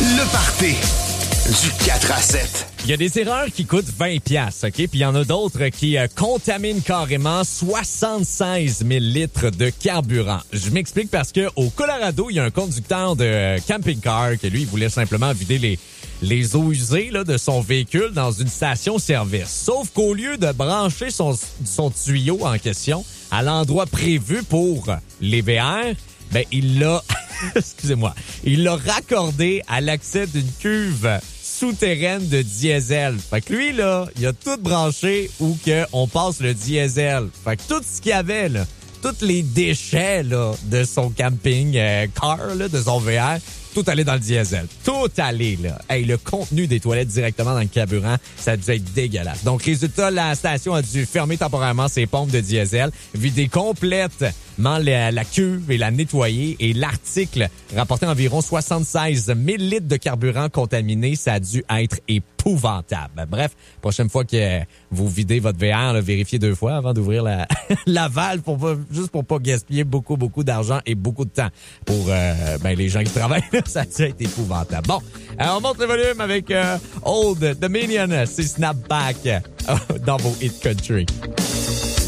Le party du 4 à 7. Il y a des erreurs qui coûtent 20$, OK? Puis il y en a d'autres qui contaminent carrément 76 000 litres de carburant. Je m'explique parce que au Colorado, il y a un conducteur de camping-car que lui, il voulait simplement vider les eaux usées là, de son véhicule dans une station-service. Sauf qu'au lieu de brancher son tuyau en question à l'endroit prévu pour les VR, ben il l'a... excusez-moi. Il l'a raccordé à l'accès d'une cuve souterraine de diesel. Fait que lui, là, il a tout branché où que on passe le diesel. Fait que tout ce qu'il y avait, là, tous les déchets, là, de son camping car, là, de son VR, tout allé dans le diesel. Tout allé, là. Hey, le contenu des toilettes directement dans le carburant, ça a dû être dégueulasse. Donc, résultat, la station a dû fermer temporairement ses pompes de diesel, vider complètement la cuve et la nettoyer. Et l'article rapportait environ 76 000 litres de carburant contaminé. Ça a dû être épouvantable. Bref, prochaine fois que vous videz votre VR, là, vérifiez 2 fois avant d'ouvrir la valve juste pour pas gaspiller beaucoup d'argent et beaucoup de temps pour les gens qui travaillent là. Ça a dû être épouvantable. Bon, on monte le volume avec Old Dominion, c'est Snapback dans vos Hit Country.